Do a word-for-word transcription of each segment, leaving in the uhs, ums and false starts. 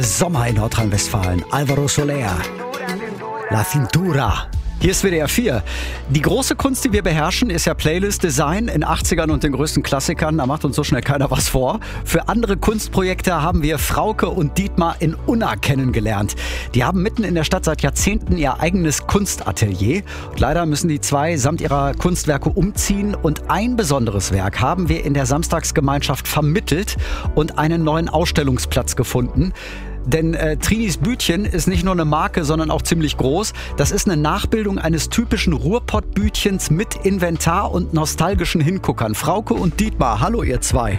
Sommer in Nordrhein-Westfalen. Alvaro Soler. La Cintura. Hier ist W D R vier. Die große Kunst, die wir beherrschen, ist ja Playlist-Design in achtzigern und den größten Klassikern. Da macht uns so schnell keiner was vor. Für andere Kunstprojekte haben wir Frauke und Dietmar in Unna kennengelernt. Die haben mitten in der Stadt seit Jahrzehnten ihr eigenes Kunstatelier. Und leider müssen die zwei samt ihrer Kunstwerke umziehen. Und ein besonderes Werk haben wir in der Samstagsgemeinschaft vermittelt und einen neuen Ausstellungsplatz gefunden. Denn äh, Trinis Bütchen ist nicht nur eine Marke, sondern auch ziemlich groß. Das ist eine Nachbildung eines typischen Ruhrpott-Bütchens mit Inventar und nostalgischen Hinguckern. Frauke und Dietmar, hallo ihr zwei.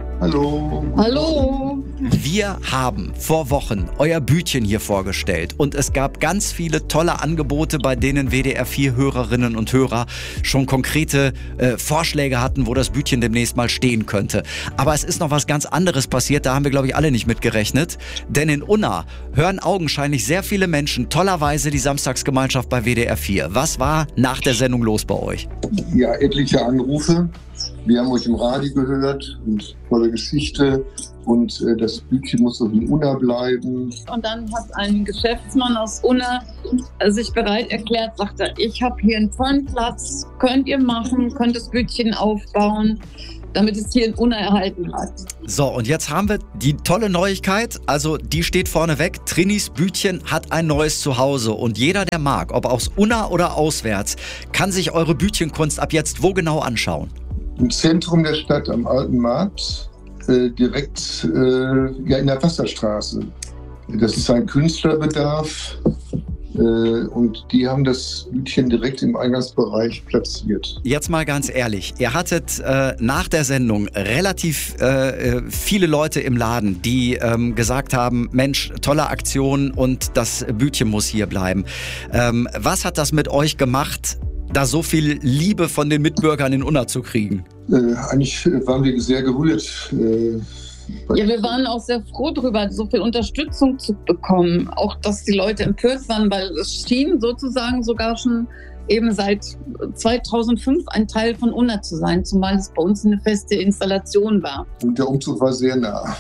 Hallo. Hallo. Wir haben vor Wochen euer Bütchen hier vorgestellt und es gab ganz viele tolle Angebote, bei denen W D R vier Hörerinnen und Hörer schon konkrete äh, Vorschläge hatten, wo das Bütchen demnächst mal stehen könnte. Aber es ist noch was ganz anderes passiert, da haben wir glaube ich alle nicht mit gerechnet. Denn in Unna hören augenscheinlich sehr viele Menschen tollerweise die Samstagsgemeinschaft bei W D R vier. Was war nach der Sendung los bei euch? Ja, etliche Anrufe. Wir haben euch im Radio gehört und tolle Geschichte und äh, das Bütchen muss doch in Unna bleiben. Und dann hat ein Geschäftsmann aus Unna sich bereit erklärt, sagt er, ich habe hier einen tollen Platz, könnt ihr machen, könnt das Bütchen aufbauen, damit es hier in Unna erhalten bleibt. So, und jetzt haben wir die tolle Neuigkeit, also die steht vorneweg, Trinis Bütchen hat ein neues Zuhause und jeder, der mag, ob aus Unna oder auswärts, kann sich eure Bütchenkunst ab jetzt wo genau anschauen? Im Zentrum der Stadt am Alten Markt, äh, direkt äh, ja, in der Wasserstraße. Das ist ein Künstlerbedarf äh, und die haben das Bütchen direkt im Eingangsbereich platziert. Jetzt mal ganz ehrlich, ihr hattet äh, nach der Sendung relativ äh, viele Leute im Laden, die ähm, gesagt haben, Mensch, tolle Aktion und das Bütchen muss hier bleiben. Ähm, was hat das mit euch gemacht, da so viel Liebe von den Mitbürgern in Unna zu kriegen? Äh, eigentlich waren wir sehr gerührt. Äh, Ja, wir waren auch sehr froh darüber, so viel Unterstützung zu bekommen. Auch, dass die Leute empört waren, weil es schien sozusagen sogar schon eben seit zweitausendfünf ein Teil von Unna zu sein, zumal es bei uns eine feste Installation war. Und der Umzug war sehr nah.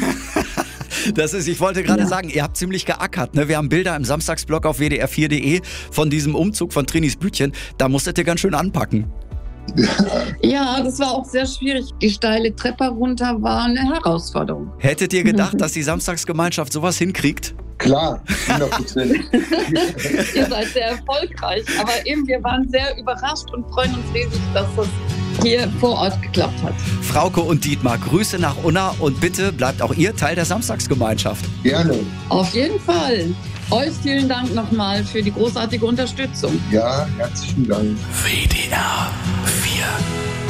Das ist, ich wollte gerade Ja. sagen, ihr habt ziemlich geackert. Ne? Wir haben Bilder im Samstagsblog auf W D R vier punkt de von diesem Umzug von Trinis Bütchen. Da musstet ihr ganz schön anpacken. Ja, das war auch sehr schwierig. Die steile Treppe runter war eine Herausforderung. Hättet ihr gedacht, dass die Samstagsgemeinschaft sowas hinkriegt? Klar, hundert Prozent. Ihr seid sehr erfolgreich, aber eben wir waren sehr überrascht und freuen uns riesig, dass das hier vor Ort geklappt hat. Frauke und Dietmar, Grüße nach Unna und bitte bleibt auch ihr Teil der Samstagsgemeinschaft. Gerne. Auf jeden Fall. Euch vielen Dank nochmal für die großartige Unterstützung. Ja, herzlichen Dank. W D R vier